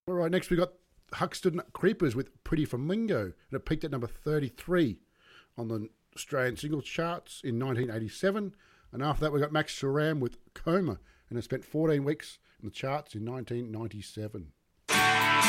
All right, next we got Huxton Creepers with Pretty Flamingo, and it peaked at number 33 on the Australian singles charts in 1987. And after that, we got Max Sharam with Coma, and it spent 14 weeks in the charts in 1997.